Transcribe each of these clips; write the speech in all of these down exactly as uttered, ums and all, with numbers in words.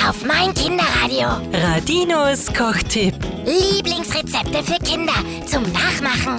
auf mein Kinderradio. Radinos Kochtipp. Lieblingsrezepte für Kinder zum Nachmachen.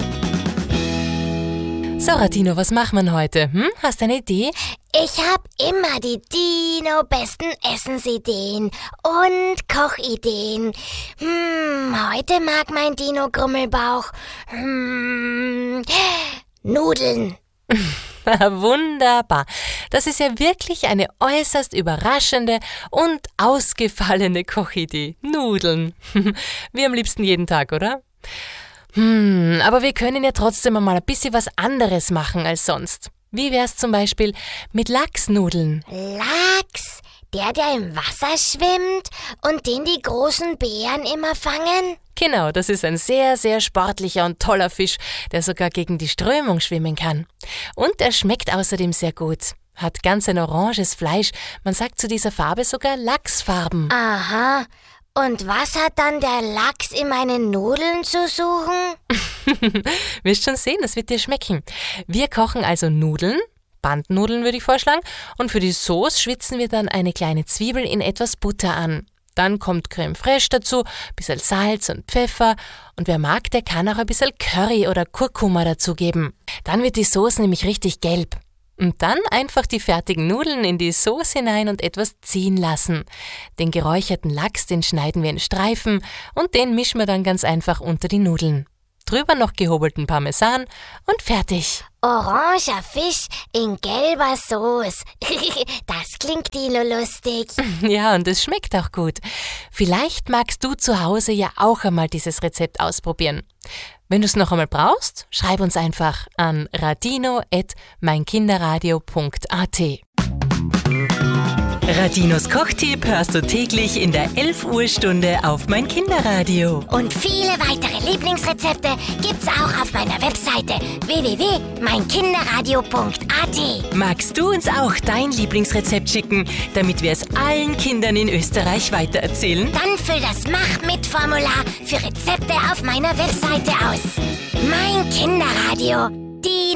So, Radino, was machen wir heute? Hm? Hast du eine Idee? Ich hab immer die Dino-besten Essensideen und Kochideen. Hm, heute mag mein Dino-Grummelbauch hm, Nudeln. Wunderbar. Das ist ja wirklich eine äußerst überraschende und ausgefallene Kochidee. Nudeln. Wie am liebsten jeden Tag, oder? Hm, aber wir können ja trotzdem mal ein bisschen was anderes machen als sonst. Wie wär's zum Beispiel mit Lachsnudeln? Lachs? Der, der im Wasser schwimmt und den die großen Bären immer fangen? Genau, das ist ein sehr, sehr sportlicher und toller Fisch, der sogar gegen die Strömung schwimmen kann. Und er schmeckt außerdem sehr gut. Hat ganz ein oranges Fleisch. Man sagt zu dieser Farbe sogar Lachsfarben. Aha. Und was hat dann der Lachs in meinen Nudeln zu suchen? Wirst schon sehen, das wird dir schmecken. Wir kochen also Nudeln, Bandnudeln würde ich vorschlagen, und für die Sauce schwitzen wir dann eine kleine Zwiebel in etwas Butter an. Dann kommt Creme fraiche dazu, ein bisschen Salz und Pfeffer, und wer mag, der kann auch ein bisschen Curry oder Kurkuma dazugeben. Dann wird die Sauce nämlich richtig gelb. Und dann einfach die fertigen Nudeln in die Sauce hinein und etwas ziehen lassen. Den geräucherten Lachs, den schneiden wir in Streifen und den mischen wir dann ganz einfach unter die Nudeln. Drüber noch gehobelten Parmesan und fertig. Oranger Fisch in gelber Sauce. Das klingt Dino lustig. Ja, und es schmeckt auch gut. Vielleicht magst du zu Hause ja auch einmal dieses Rezept ausprobieren. Wenn du es noch einmal brauchst, schreib uns einfach an radino at meinkinderradio punkt a t. Radinos Kochtipp hörst du täglich in der elf Uhr Stunde auf mein Kinderradio. Und viele weitere Lieblingsrezepte gibt's auch auf meiner Webseite w w w punkt mein kinderradio punkt a t. Magst du uns auch dein Lieblingsrezept schicken, damit wir es allen Kindern in Österreich weitererzählen? Dann füll das Mach-mit-Formular für Rezepte auf meiner Webseite aus. Mein Kinderradio. Die